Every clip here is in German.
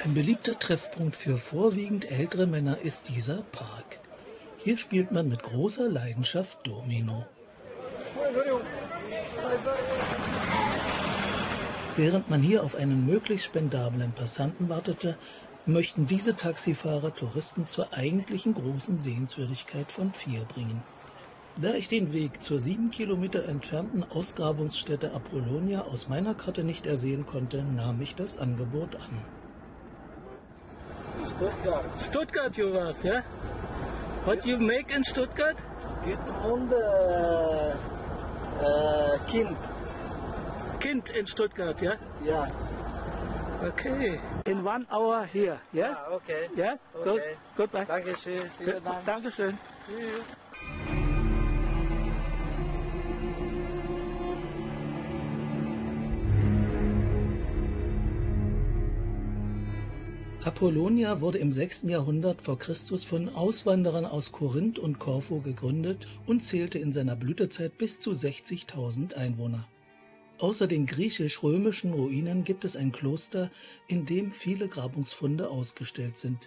Ein beliebter Treffpunkt für vorwiegend ältere Männer ist dieser Park. Hier spielt man mit großer Leidenschaft Domino. Während man hier auf einen möglichst spendablen Passanten wartete, möchten diese Taxifahrer Touristen zur eigentlichen großen Sehenswürdigkeit von Fier bringen. Da ich den Weg zur 7 Kilometer entfernten Ausgrabungsstätte Apollonia aus meiner Karte nicht ersehen konnte, nahm ich das Angebot an. Stuttgart you was, yeah? What you make in Stuttgart? It on the Kind. Kind in Stuttgart, yeah? Yeah. Okay. In 1 hour here, yes? Ah, okay. Yes? Okay. Good. Goodbye. Dankeschön. Vielen Dank. Dankeschön. Tschüss. Apollonia wurde im 6. Jahrhundert vor Christus von Auswanderern aus Korinth und Korfu gegründet und zählte in seiner Blütezeit bis zu 60.000 Einwohner. Außer den griechisch-römischen Ruinen gibt es ein Kloster, in dem viele Grabungsfunde ausgestellt sind.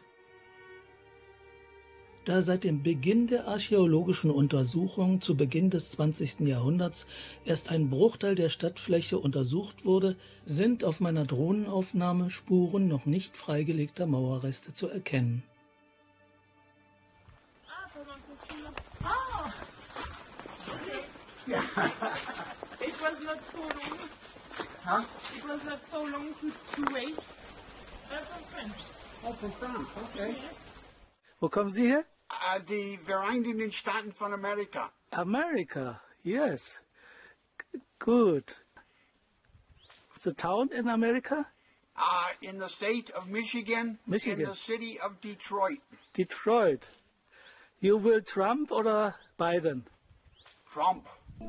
Da seit dem Beginn der archäologischen Untersuchungen zu Beginn des 20. Jahrhunderts erst ein Bruchteil der Stadtfläche untersucht wurde, sind auf meiner Drohnenaufnahme Spuren noch nicht freigelegter Mauerreste zu erkennen. It was not so long. Huh? It was not so long to wait. From French. Oh, from France. Okay. Wo kommen Sie her? Die Vereinigten Staaten von Amerika. America, yes. Good. The town in America? In the state of Michigan, Michigan. in the city of Detroit. Detroit. You will Trump oder Biden? Trump.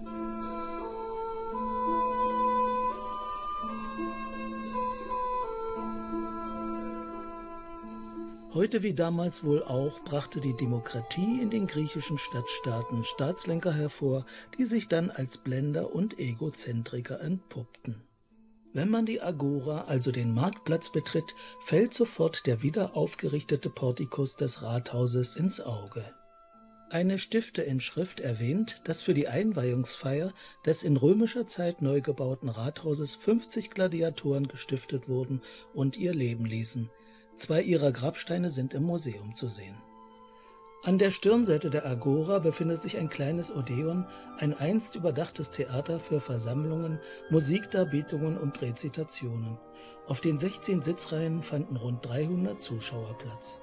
Heute wie damals wohl auch brachte die Demokratie in den griechischen Stadtstaaten Staatslenker hervor, die sich dann als Blender und Egozentriker entpuppten. Wenn man die Agora, also den Marktplatz, betritt, fällt sofort der wieder aufgerichtete Portikus des Rathauses ins Auge. Eine Stifterinschrift erwähnt, dass für die Einweihungsfeier des in römischer Zeit neu gebauten Rathauses 50 Gladiatoren gestiftet wurden und ihr Leben ließen. 2 ihrer Grabsteine sind im Museum zu sehen. An der Stirnseite der Agora befindet sich ein kleines Odeon, ein einst überdachtes Theater für Versammlungen, Musikdarbietungen und Rezitationen. Auf den 16 Sitzreihen fanden rund 300 Zuschauer Platz.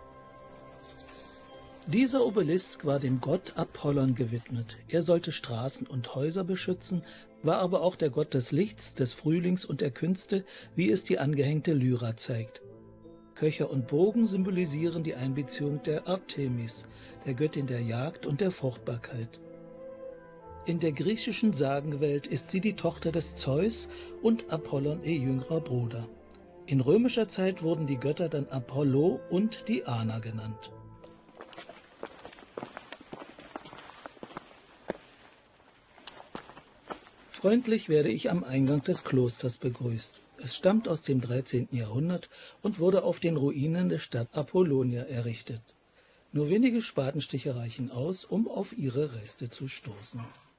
Dieser Obelisk war dem Gott Apollon gewidmet. Er sollte Straßen und Häuser beschützen, war aber auch der Gott des Lichts, des Frühlings und der Künste, wie es die angehängte Lyra zeigt. Köcher und Bogen symbolisieren die Einbeziehung der Artemis, der Göttin der Jagd und der Fruchtbarkeit. In der griechischen Sagenwelt ist sie die Tochter des Zeus und Apollon ihr jüngerer Bruder. In römischer Zeit wurden die Götter dann Apollo und Diana genannt. Freundlich werde ich am Eingang des Klosters begrüßt. Es stammt aus dem 13. Jahrhundert und wurde auf den Ruinen der Stadt Apollonia errichtet. Nur wenige Spatenstiche reichen aus, um auf ihre Reste zu stoßen.